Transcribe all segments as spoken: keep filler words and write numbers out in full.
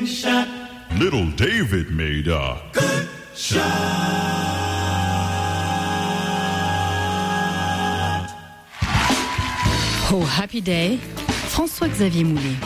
shot. Little David made a good shot. Oh, Happy Day, François-Xavier Moulet.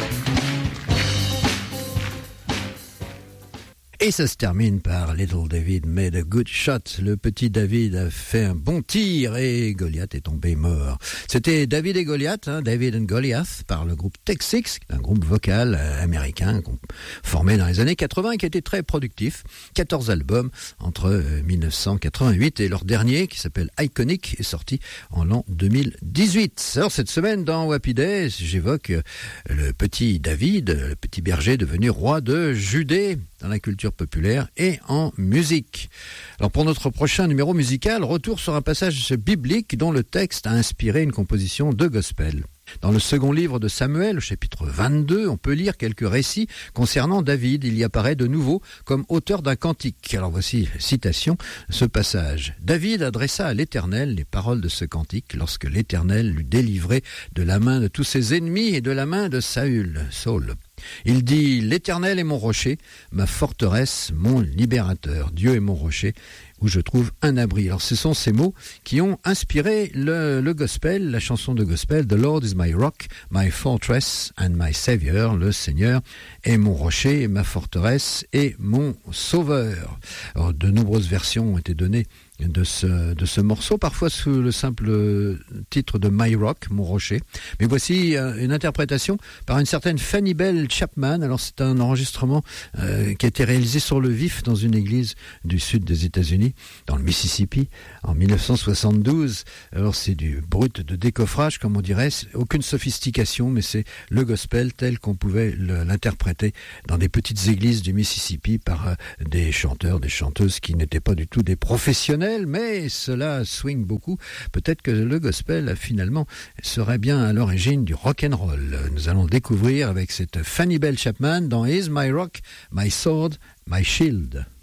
Et ça se termine par Little David made a good shot. Le petit David a fait un bon tir et Goliath est tombé mort. C'était David et Goliath, hein, David and Goliath, par le groupe Tech Six, un groupe vocal euh, américain formé dans les années quatre-vingts et qui a été très productif. quatorze albums entre euh, dix-neuf cent quatre-vingt-huit et leur dernier, qui s'appelle Iconic, est sorti en l'an deux mille dix-huit. Alors cette semaine, dans Happy Day, j'évoque euh, le petit David, le petit berger devenu roi de Judée, dans la culture populaire et en musique. Alors pour notre prochain numéro musical, retour sur un passage biblique dont le texte a inspiré une composition de gospel. Dans le second livre de Samuel, au chapitre vingt-deux, on peut lire quelques récits concernant David. Il y apparaît de nouveau comme auteur d'un cantique. Alors voici, citation, ce passage. David adressa à l'Éternel les paroles de ce cantique lorsque l'Éternel l'eut délivré de la main de tous ses ennemis et de la main de Saül, Saul. Il dit, l'Éternel est mon rocher, ma forteresse, mon libérateur. Dieu est mon rocher, où je trouve un abri. Alors ce sont ces mots qui ont inspiré le, le gospel, la chanson de gospel, The Lord is my rock, my fortress and my savior. Le Seigneur est mon rocher, ma forteresse et mon sauveur. Alors, de nombreuses versions ont été données de ce, de ce morceau, parfois sous le simple titre de My Rock, mon rocher. Mais voici euh, une interprétation par une certaine Fanny Bell Chapman. Alors c'est un enregistrement euh, qui a été réalisé sur le vif dans une église du sud des États-Unis, dans le Mississippi, en dix-neuf cent soixante-douze. Alors c'est du brut de décoffrage, comme on dirait, c'est aucune sophistication, mais c'est le gospel tel qu'on pouvait le, l'interpréter dans des petites églises du Mississippi par euh, des chanteurs, des chanteuses qui n'étaient pas du tout des professionnels, mais cela swing beaucoup. Peut-être que le gospel, finalement, serait bien à l'origine du rock'n'roll. Nous allons le découvrir avec cette Fanny Bell Chapman dans Is My Rock, My Sword, My Shield.